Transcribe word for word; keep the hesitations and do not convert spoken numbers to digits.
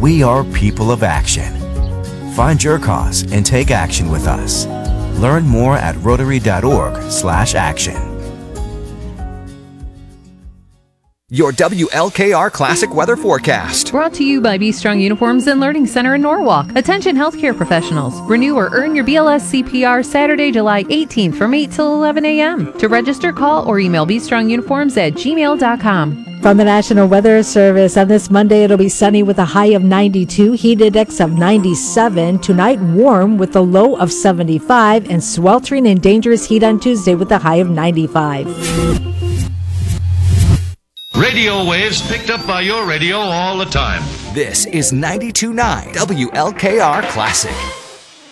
We are people of action. Find your cause and take action with us. Learn more at rotary.org slash action. Your W L K R Classic Weather Forecast. Brought to you by Be Strong Uniforms and Learning Center in Norwalk. Attention healthcare professionals. Renew or earn your B L S C P R Saturday, July eighteenth from eight till eleven a.m. To register, call or email be strong uniforms at gmail dot com. From the National Weather Service, on this Monday it'll be sunny with a high of ninety-two, heat index of ninety-seven. Tonight warm with a low of seventy-five, and sweltering and dangerous heat on Tuesday with a high of ninety-five. Radio waves picked up by your radio all the time. This is ninety-two point nine W L K R Classic.